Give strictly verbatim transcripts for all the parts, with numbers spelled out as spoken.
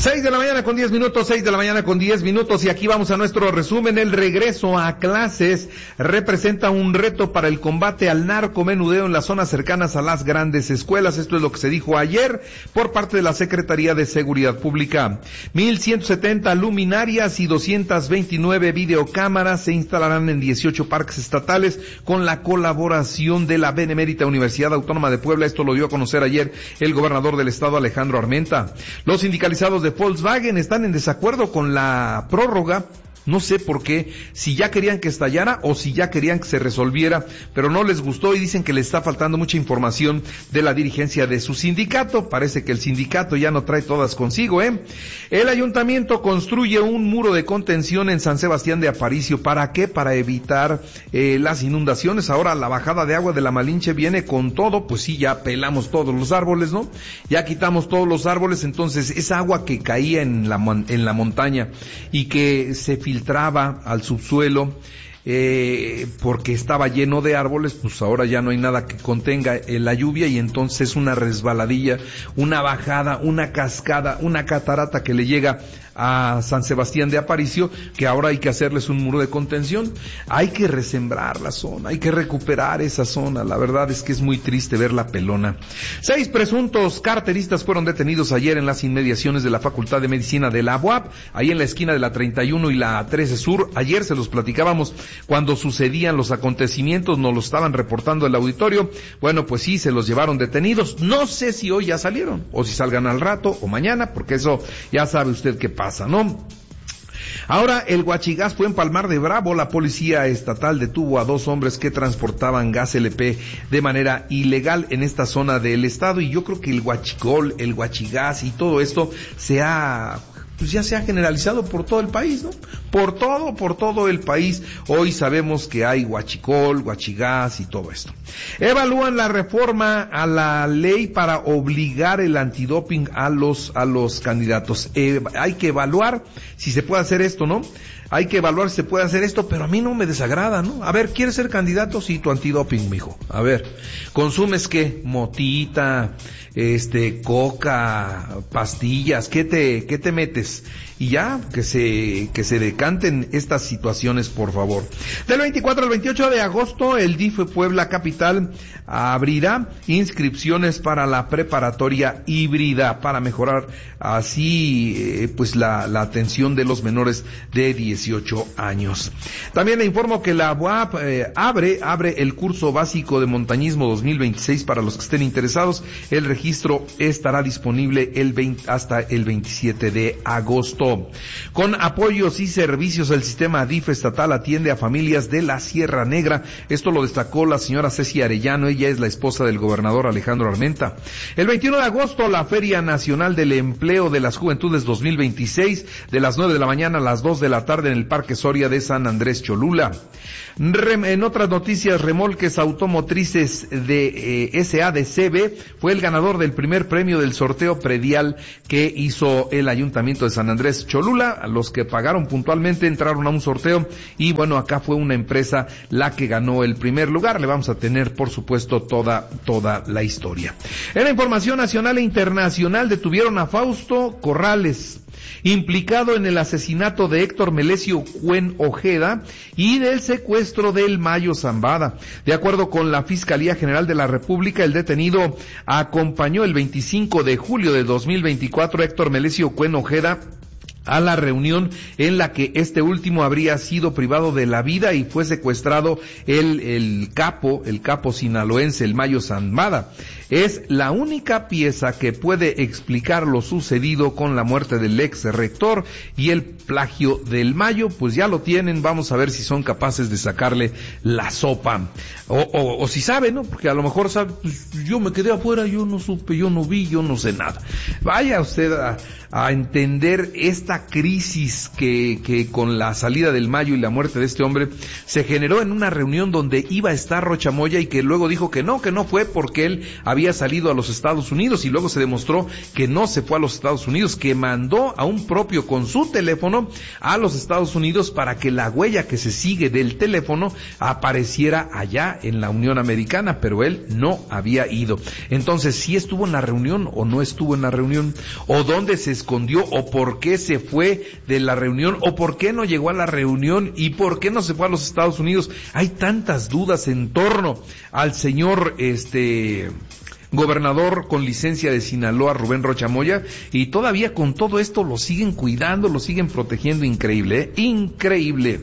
Seis de la mañana con diez minutos, seis de la mañana con diez minutos, y aquí vamos a nuestro resumen. El regreso a clases representa un reto para el combate al narcomenudeo en las zonas cercanas a las grandes escuelas. Esto es lo que se dijo ayer por parte de la Secretaría de Seguridad Pública. mil ciento setenta luminarias y doscientas veintinueve videocámaras se instalarán en dieciocho parques estatales con la colaboración de la Benemérita Universidad Autónoma de Puebla. Esto lo dio a conocer ayer el gobernador del estado, Alejandro Armenta. Los sindicalizados de Volkswagen están en desacuerdo con la prórroga. No sé por qué, si ya querían que estallara o si ya querían que se resolviera, pero no les gustó y dicen que le está faltando mucha información de la dirigencia de su sindicato. Parece que el sindicato ya no trae todas consigo, ¿eh? El ayuntamiento construye un muro de contención en San Sebastián de Aparicio. ¿Para qué? Para evitar eh, las inundaciones. Ahora la bajada de agua de la Malinche viene con todo. Pues sí, ya pelamos todos los árboles, ¿no? Ya quitamos todos los árboles, entonces esa agua que caía en la, en la montaña y que se filtraba al subsuelo, eh, porque estaba lleno de árboles, pues ahora ya no hay nada que contenga eh, la lluvia, y entonces una resbaladilla, una bajada, una cascada, una catarata que le llega a San Sebastián de Aparicio, que ahora hay que hacerles un muro de contención. Hay que resembrar la zona, hay que recuperar esa zona. La verdad es que es muy triste ver la pelona. Seis presuntos carteristas fueron detenidos ayer en las inmediaciones de la Facultad de Medicina de la U A P, ahí en la esquina de la treinta y uno y la trece Sur. Ayer se los platicábamos cuando sucedían los acontecimientos, nos lo estaban reportando el auditorio. Bueno, pues sí, se los llevaron detenidos. No sé si hoy ya salieron, o si salgan al rato, o mañana, porque eso ya sabe usted qué pasa, ¿no? Ahora el huachigás fue en Palmar de Bravo. La policía estatal detuvo a dos hombres que transportaban gas L P de manera ilegal en esta zona del estado, y yo creo que el huachicol, el huachigás y todo esto se ha... pues ya se ha generalizado por todo el país, ¿no? Por todo, por todo el país. Hoy sabemos que hay huachicol, huachigás y todo esto. Evalúan la reforma a la ley para obligar el antidoping a los, a los candidatos. Eh, hay que evaluar si se puede hacer esto, ¿no? Hay que evaluar si se puede hacer esto, pero a mí no me desagrada, ¿no? A ver, ¿quieres ser candidato? Sí, tu antidoping, mijo. A ver, ¿consumes qué? Motita, este, coca, pastillas, ¿qué te, qué te metes? Y ya, que se, que se decanten estas situaciones, por favor. Del veinticuatro al veintiocho de agosto, el D I F Puebla Capital abrirá inscripciones para la preparatoria híbrida, para mejorar así, eh, pues la, la atención de los menores de dieciocho años. También le informo que la U A P eh, abre, abre el curso básico de montañismo dos mil veintiséis para los que estén interesados. El registro estará disponible el veinte, hasta el veintisiete de agosto. Con apoyos y servicios, el sistema D I F estatal atiende a familias de la Sierra Negra. Esto lo destacó la señora Ceci Arellano. Ella es la esposa del gobernador Alejandro Armenta. El veintiuno de agosto, la Feria Nacional del Empleo de las Juventudes dos mil veintiséis, de las nueve de la mañana a las dos de la tarde en el Parque Soria de San Andrés Cholula. En otras noticias, Remolques Automotrices de eh, S A D C B fue el ganador del primer premio del sorteo predial que hizo el Ayuntamiento de San Andrés Cholula. Los que pagaron puntualmente entraron a un sorteo, y bueno, acá fue una empresa la que ganó el primer lugar. Le vamos a tener, por supuesto, toda, toda la historia. En la información nacional e internacional, detuvieron a Fausto Corrales, implicado en el asesinato de Héctor Melesio Cuen Ojeda y del secuestro del Mayo Zambada. De acuerdo con la Fiscalía General de la República, el detenido acompañó el veinticinco de julio de dos mil veinticuatro a Héctor Melesio Cuen Ojeda a la reunión en la que este último habría sido privado de la vida y fue secuestrado el, el capo, el capo sinaloense, el Mayo Zambada. Es la única pieza que puede explicar lo sucedido con la muerte del ex rector y el plagio del Mayo. Pues ya lo tienen, vamos a ver si son capaces de sacarle la sopa. O, o, o si saben, ¿no? Porque a lo mejor sabe, pues yo me quedé afuera, yo no supe, yo no vi, yo no sé nada. Vaya usted a, a entender esta crisis que, que con la salida del Mayo y la muerte de este hombre se generó en una reunión donde iba a estar Rocha Moya y que luego dijo que no, que no fue porque él había había salido a los Estados Unidos y luego se demostró que no se fue a los Estados Unidos, que mandó a un propio con su teléfono a los Estados Unidos para que la huella que se sigue del teléfono apareciera allá en la Unión Americana, pero él no había ido. Entonces, ¿sí estuvo en la reunión o no estuvo en la reunión? ¿O dónde se escondió? ¿O por qué se fue de la reunión? ¿O por qué no llegó a la reunión? ¿Y por qué no se fue a los Estados Unidos? Hay tantas dudas en torno al señor este gobernador con licencia de Sinaloa, Rubén Rocha Moya, y todavía con todo esto lo siguen cuidando, lo siguen protegiendo. Increíble, ¿eh? Increíble.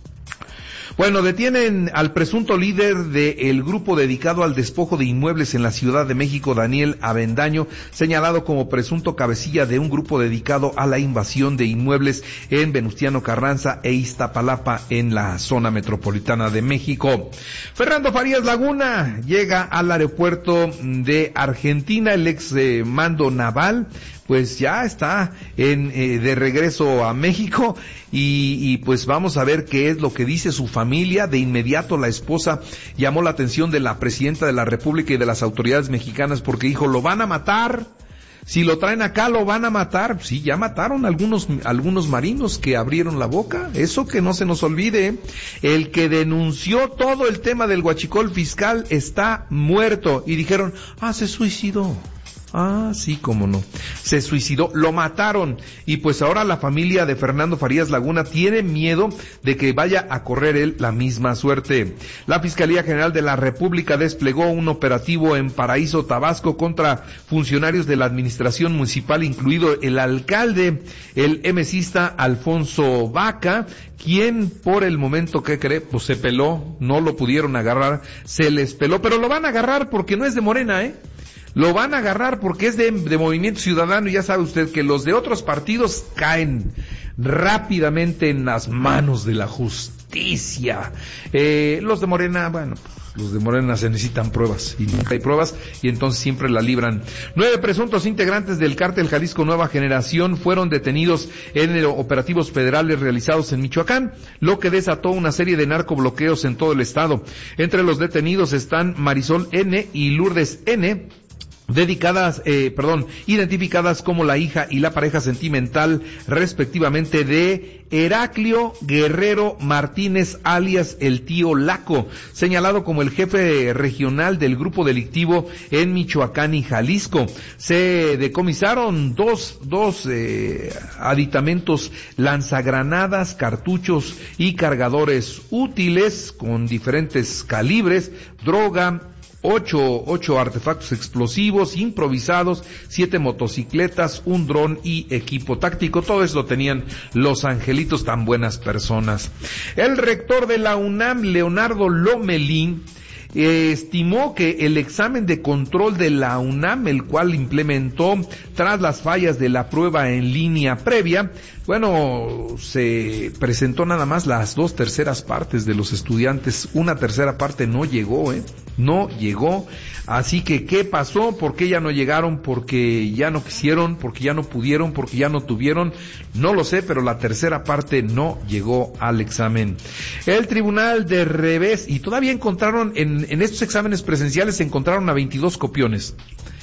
Bueno, detienen al presunto líder del grupo dedicado al despojo de inmuebles en la Ciudad de México, Daniel Avendaño, señalado como presunto cabecilla de un grupo dedicado a la invasión de inmuebles en Venustiano Carranza e Iztapalapa en la zona metropolitana de México. Fernando Farías Laguna llega al aeropuerto de Argentina, el ex eh, mando naval, pues ya está en eh, de regreso a México y, y pues vamos a ver qué es lo que dice su familia. De inmediato la esposa llamó la atención de la presidenta de la República y de las autoridades mexicanas porque dijo, lo van a matar, si lo traen acá lo van a matar. Sí, ya mataron algunos algunos marinos que abrieron la boca, eso que no se nos olvide. El que denunció todo el tema del huachicol fiscal está muerto y dijeron, ah, se suicidó. Ah, sí, cómo no. Se suicidó, lo mataron. Y pues ahora la familia de Fernando Farías Laguna tiene miedo de que vaya a correr él la misma suerte. La Fiscalía General de la República desplegó un operativo en Paraíso, Tabasco, contra funcionarios de la administración municipal, incluido el alcalde, el emesista Alfonso Vaca, quien por el momento, ¿qué cree? Pues se peló, no lo pudieron agarrar, se les peló, pero lo van a agarrar porque no es de Morena, ¿eh? Lo van a agarrar porque es de, de Movimiento Ciudadano y ya sabe usted que los de otros partidos caen rápidamente en las manos de la justicia. Eh, los de Morena, bueno, los de Morena se necesitan pruebas y nunca hay pruebas y entonces siempre la libran. Nueve presuntos integrantes del cártel Jalisco Nueva Generación fueron detenidos en operativos federales realizados en Michoacán, lo que desató una serie de narcobloqueos en todo el estado. Entre los detenidos están Marisol N. y Lourdes N., dedicadas, eh, perdón, identificadas como la hija y la pareja sentimental, respectivamente, de Heraclio Guerrero Martínez, alias el tío Laco, señalado como el jefe regional del grupo delictivo en Michoacán y Jalisco. Se decomisaron dos, dos eh, aditamentos, lanzagranadas, cartuchos y cargadores útiles con diferentes calibres, droga, Ocho, ocho artefactos explosivos improvisados, siete motocicletas, un dron y equipo táctico. Todo eso lo tenían los angelitos, tan buenas personas. El rector de la UNAM, Leonardo Lomelí, Eh, estimó que el examen de control de la UNAM, el cual implementó tras las fallas de la prueba en línea previa, bueno, se presentó nada más las dos terceras partes de los estudiantes, una tercera parte no llegó, eh, no llegó, así que ¿qué pasó? ¿Por qué ya no llegaron? ¿Porque ya no quisieron? ¿Porque ya no pudieron? ¿Porque ya no tuvieron? No lo sé, pero la tercera parte no llegó al examen. El Tribunal de Revés, y todavía encontraron en En estos exámenes presenciales se encontraron a veintidós copiones.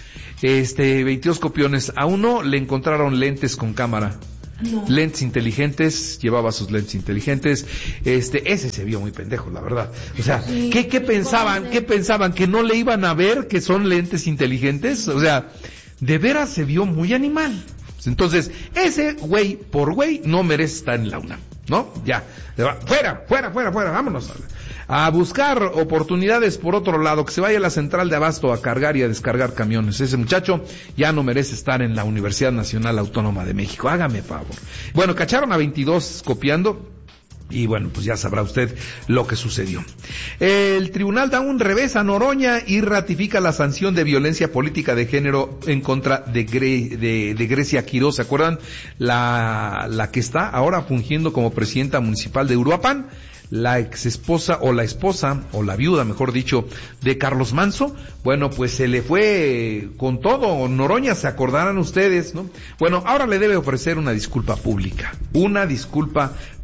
Este, veintidós copiones. A uno le encontraron lentes con cámara. No. Lentes inteligentes, llevaba sus lentes inteligentes. Este, ese se vio muy pendejo, la verdad. O sea, sí, ¿qué, qué pensaban? ¿Qué pensaban? ¿Que no le iban a ver que son lentes inteligentes? O sea, de veras se vio muy animal. Entonces, ese güey, por güey, no merece estar en la UNAM, ¿no? Ya. Fuera, fuera, fuera, fuera, vámonos. A buscar oportunidades por otro lado, que se vaya a la central de abasto a cargar y a descargar camiones. Ese muchacho ya no merece estar en la Universidad Nacional Autónoma de México. Hágame favor. Bueno, cacharon a veintidós copiando. Y bueno, pues ya sabrá usted lo que sucedió. El tribunal da un revés a Noroña y ratifica la sanción de violencia política de género en contra de, Gre- de, de Grecia Quiroz. ¿Se acuerdan? La, la que está ahora fungiendo como presidenta municipal de Uruapan, la ex esposa o la esposa o la viuda, mejor dicho, de Carlos Manso. Bueno, pues se le fue con todo. Noroña, se acordarán ustedes, ¿no? Bueno, ahora le debe ofrecer una disculpa pública, una disculpa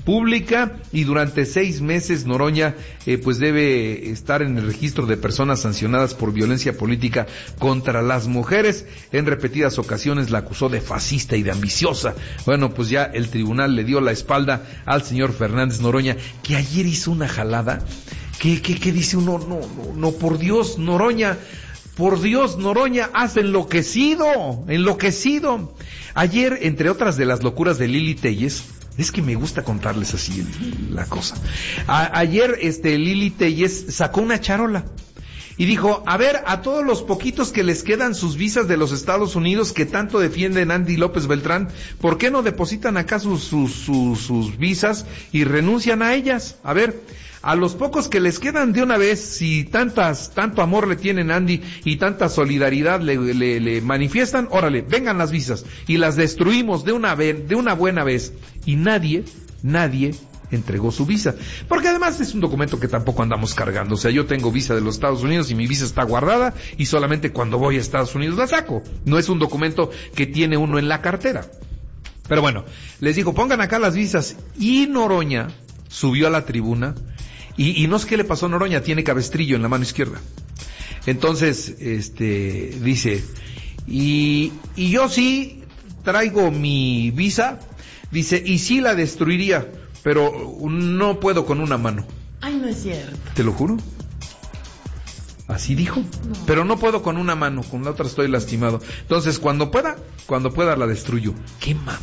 pública, y durante seis meses Noroña eh, pues debe estar en el registro de personas sancionadas por violencia política contra las mujeres. En repetidas ocasiones la acusó de fascista y de ambiciosa. Bueno, pues ya el tribunal le dio la espalda al señor Fernández Noroña, que ayer hizo una jalada que, que, que dice uno, no, no, no, por Dios, Noroña, por Dios, Noroña, has enloquecido, enloquecido. Ayer, entre otras de las locuras de Lili Téllez, es que me gusta contarles así la cosa. A, ayer, este, Lili Téllez sacó una charola y dijo, a ver, a todos los poquitos que les quedan sus visas de los Estados Unidos que tanto defienden Andy López Beltrán, ¿por qué no depositan acá sus, sus, sus, sus visas y renuncian a ellas? A ver, a los pocos que les quedan de una vez, si tantas, tanto amor le tienen a Andy y tanta solidaridad le, le, le manifiestan, órale, vengan las visas y las destruimos de una vez, de una buena vez. Y nadie, nadie entregó su visa, porque además es un documento que tampoco andamos cargando. O sea, yo tengo visa de los Estados Unidos y mi visa está guardada y solamente cuando voy a Estados Unidos la saco. No es un documento que tiene uno en la cartera. Pero bueno, les digo, pongan acá las visas. Y Noroña subió a la tribuna y, y no sé qué le pasó a Noroña, tiene cabestrillo en la mano izquierda. Entonces, este, dice, y, y yo sí traigo mi visa, dice, y sí la destruiría, pero no puedo con una mano. Ay, no es cierto. ¿Te lo juro? Así dijo. No. Pero no puedo con una mano, con la otra estoy lastimado. Entonces, cuando pueda, cuando pueda la destruyo. ¡Qué mamón!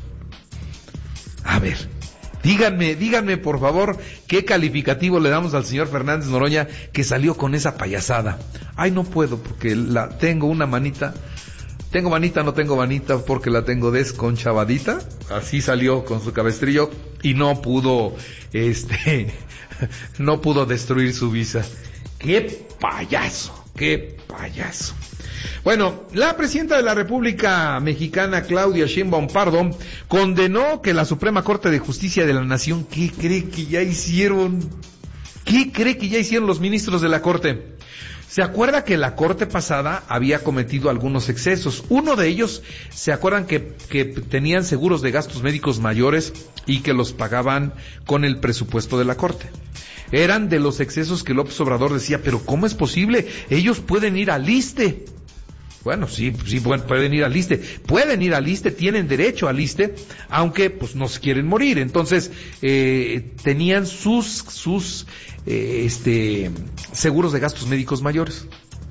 A ver, díganme, díganme por favor, ¿qué calificativo le damos al señor Fernández Noroña que salió con esa payasada? Ay, no puedo porque la tengo una manita... Tengo manita, no tengo manita porque la tengo desconchavadita. Así salió con su cabestrillo y no pudo, este, no pudo destruir su visa. ¡Qué payaso! ¡Qué payaso! Bueno, la presidenta de la República Mexicana, Claudia Sheinbaum Pardo, condenó que la Suprema Corte de Justicia de la Nación, ¿qué cree que ya hicieron? ¿Qué cree que ya hicieron los ministros de la Corte? ¿Se acuerda que la Corte pasada había cometido algunos excesos? Uno de ellos, ¿se acuerdan que, que tenían seguros de gastos médicos mayores y que los pagaban con el presupuesto de la Corte? Eran de los excesos que López Obrador decía, pero ¿cómo es posible? Ellos pueden ir al ISSSTE. Bueno, sí, sí pueden ir al ISSSTE, pueden ir al ISSSTE, tienen derecho al ISSSTE, aunque pues no se quieren morir. Entonces, eh, tenían sus, sus, eh, este, seguros de gastos médicos mayores.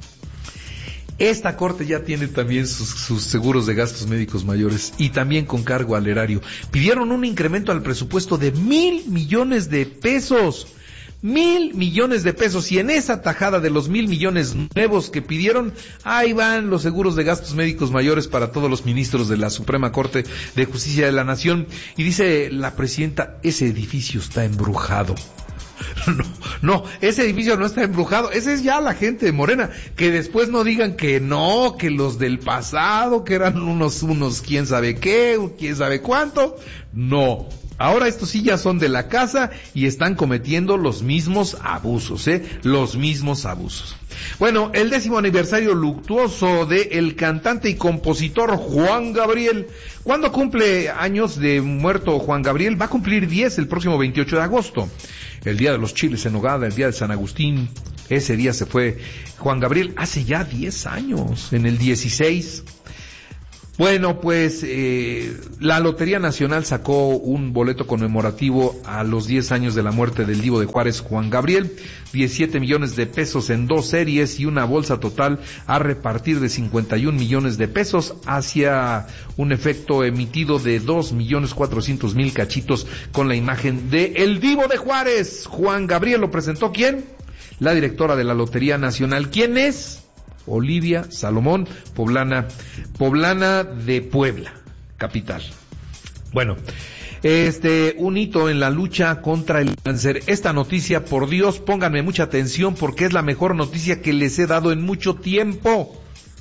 Esta Corte ya tiene también sus, sus seguros de gastos médicos mayores y también con cargo al erario. Pidieron un incremento al presupuesto de mil millones de pesos. Mil millones de pesos, y en esa tajada de los mil millones nuevos que pidieron, ahí van los seguros de gastos médicos mayores para todos los ministros de la Suprema Corte de Justicia de la Nación. Y dice la presidenta, ese edificio está embrujado. No, no, ese edificio no está embrujado, ese es ya la gente de Morena, que después no digan que no, que los del pasado, que eran unos, unos quién sabe qué, quién sabe cuánto, no. Ahora estos sí ya son de la casa y están cometiendo los mismos abusos, ¿eh? Los mismos abusos. Bueno, el décimo aniversario luctuoso de el cantante y compositor Juan Gabriel. ¿Cuándo cumple años de muerto Juan Gabriel? Va a cumplir diez el próximo veintiocho de agosto. El día de los chiles en nogada, el día de San Agustín. Ese día se fue Juan Gabriel hace ya diez años, en el dieciséis. Bueno, pues eh, la Lotería Nacional sacó un boleto conmemorativo a los diez años de la muerte del Divo de Juárez, Juan Gabriel, diecisiete millones de pesos en dos series y una bolsa total a repartir de cincuenta y un millones de pesos hacia un efecto emitido de dos millones cuatrocientos mil cachitos con la imagen de el Divo de Juárez. Juan Gabriel lo presentó, ¿quién? La directora de la Lotería Nacional. ¿Quién es? Olivia Salomón, poblana, poblana de Puebla, capital. Bueno, este, un hito en la lucha contra el cáncer. Esta noticia, por Dios, pónganme mucha atención porque es la mejor noticia que les he dado en mucho tiempo.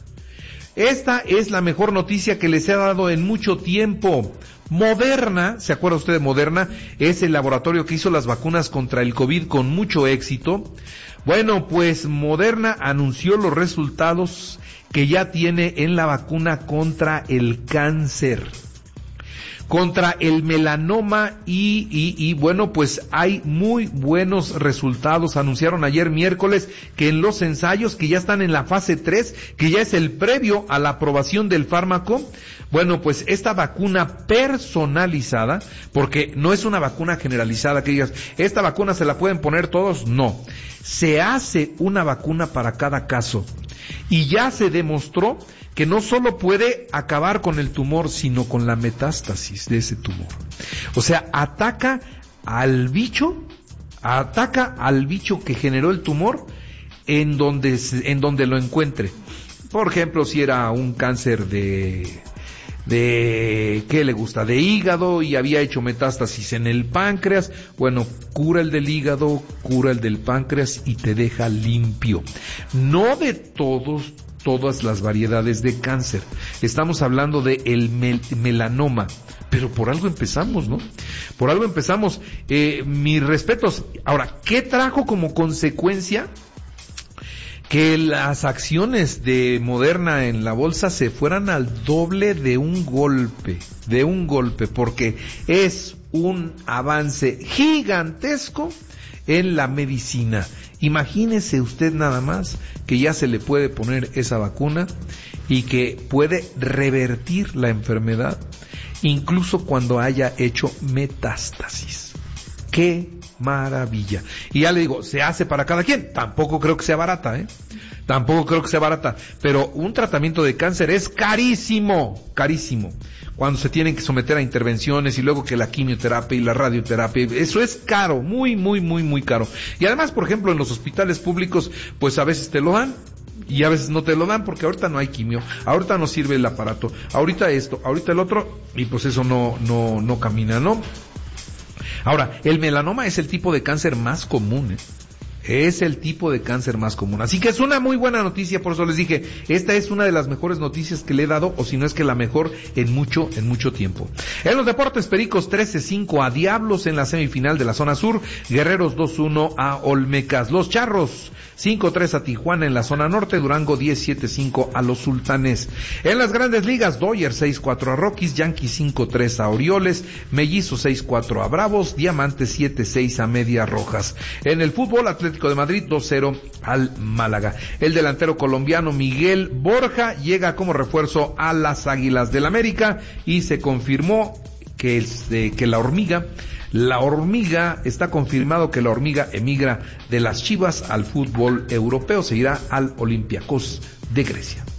Esta es la mejor noticia que les he dado en mucho tiempo. Moderna, ¿se acuerda usted de Moderna? Es el laboratorio que hizo las vacunas contra el COVID con mucho éxito. Bueno, pues Moderna anunció los resultados que ya tiene en la vacuna contra el cáncer. contra el melanoma y, y, y bueno, pues hay muy buenos resultados. Anunciaron ayer miércoles que en los ensayos que ya están en la fase tres, que ya es el previo a la aprobación del fármaco, bueno, pues esta vacuna personalizada, porque no es una vacuna generalizada que digas, esta vacuna se la pueden poner todos, no. Se hace una vacuna para cada caso. Y ya se demostró que no solo puede acabar con el tumor, sino con la metástasis de ese tumor. O sea, ataca al bicho, ataca al bicho que generó el tumor en donde, en donde lo encuentre. Por ejemplo, si era un cáncer de... de, ¿qué le gusta? De hígado y había hecho metástasis en el páncreas, bueno, cura el del hígado, cura el del páncreas y te deja limpio. No de todos, todas las variedades de cáncer. Estamos hablando de el mel- melanoma. Pero por algo empezamos, ¿no? Por algo empezamos. Eh, mis respetos. Ahora, ¿qué trajo como consecuencia? Que las acciones de Moderna en la bolsa se fueran al doble de un golpe, de un golpe, porque es un avance gigantesco en la medicina. Imagínese usted nada más que ya se le puede poner esa vacuna y que puede revertir la enfermedad, incluso cuando haya hecho metástasis. ¡Qué maravilla! Y ya le digo, ¿se hace para cada quien? Tampoco creo que sea barata, ¿eh? Tampoco creo que sea barata. Pero un tratamiento de cáncer es carísimo, carísimo. Cuando se tienen que someter a intervenciones y luego que la quimioterapia y la radioterapia, eso es caro, muy, muy, muy, muy caro. Y además, por ejemplo, en los hospitales públicos, pues a veces te lo dan y a veces no te lo dan porque ahorita no hay quimio, ahorita no sirve el aparato, ahorita esto, ahorita el otro, y pues eso no, no, no camina, ¿no? Ahora, el melanoma es el tipo de cáncer más común, ¿eh? Es el tipo de cáncer más común. Así que es una muy buena noticia, por eso les dije, esta es una de las mejores noticias que le he dado, o si no es que la mejor en mucho, en mucho tiempo. En los deportes, Pericos trece cinco a Diablos en la semifinal de la zona sur, Guerreros dos uno a Olmecas. Los Charros cinco tres a Tijuana en la zona norte, Durango diez siete cinco a los Sultanes. En las Grandes Ligas, Dodgers seis cuatro a Rockies, Yankees cinco tres a Orioles, Mellizos seis cuatro a Bravos, Diamantes siete seis a Medias Rojas. En el fútbol, Atlético de Madrid dos cero al Málaga. El delantero colombiano Miguel Borja llega como refuerzo a las Águilas del América y se confirmó que, es, eh, que la hormiga La hormiga, está confirmado que la hormiga emigra de las Chivas al fútbol europeo, se irá al Olympiacos de Grecia.